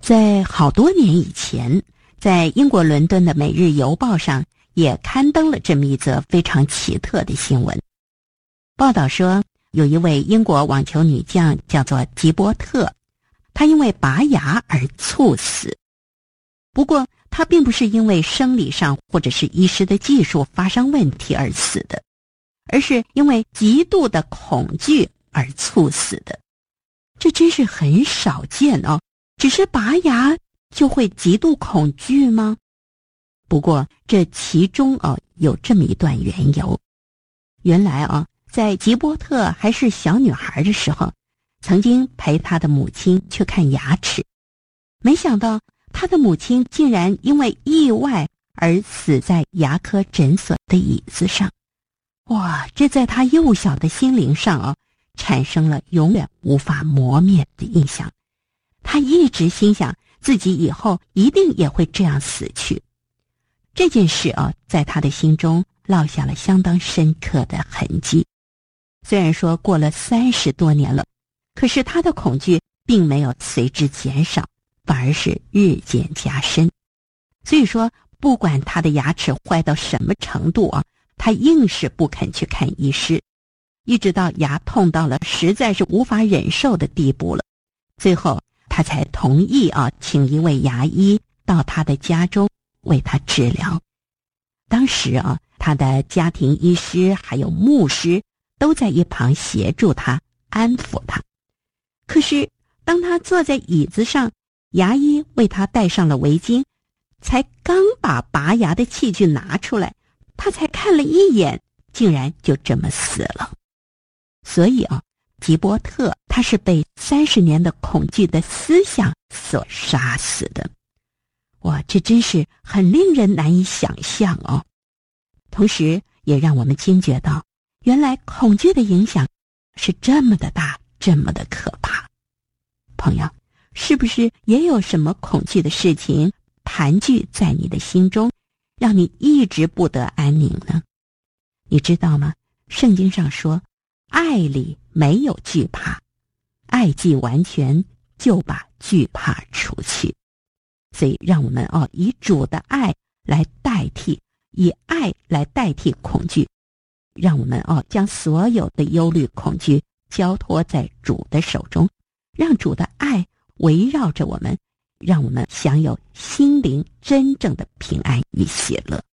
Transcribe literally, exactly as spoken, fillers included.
在好多年以前，在英国伦敦的《每日邮报》上也刊登了这么一则非常奇特的新闻。报道说，有一位英国网球女将叫做吉伯特，她因为拔牙而猝死。不过，她并不是因为生理上或者是医师的技术发生问题而死的，而是因为极度的恐惧而猝死的。这真是很少见哦，只是拔牙就会极度恐惧吗？不过这其中哦有这么一段缘由。原来啊，在吉伯特还是小女孩的时候，曾经陪她的母亲去看牙齿，没想到她的母亲竟然因为意外而死在牙科诊所的椅子上。哇，这在她幼小的心灵上啊，产生了永远无法磨灭的印象。她一直心想自己以后一定也会这样死去。这件事啊，在她的心中烙下了相当深刻的痕迹。虽然说过了三十多年了，可是她的恐惧并没有随之减少，反而是日渐加深。所以说，不管她的牙齿坏到什么程度啊，她硬是不肯去看医师，一直到牙痛到了实在是无法忍受的地步了，最后她才同意啊，请一位牙医到她的家中为她治疗。当时啊，她的家庭医师还有牧师都在一旁协助她，安抚她。可是当她坐在椅子上，牙医为她戴上了围巾，才刚把拔牙的器具拿出来，她才看了一眼，竟然就这么死了。所以啊，吉伯特他是被三十年的恐惧的思想所杀死的。哇，这真是很令人难以想象哦。同时也让我们惊觉到，原来恐惧的影响是这么的大，这么的可怕。朋友，是不是也有什么恐惧的事情盘踞在你的心中，让你一直不得安宁呢？你知道吗？圣经上说，爱里没有惧怕，爱既完全，就把惧怕除去。所以让我们哦，以主的爱来代替，以爱来代替恐惧，让我们哦，将所有的忧虑恐惧交托在主的手中，让主的爱围绕着我们，让我们享有心灵真正的平安与喜乐。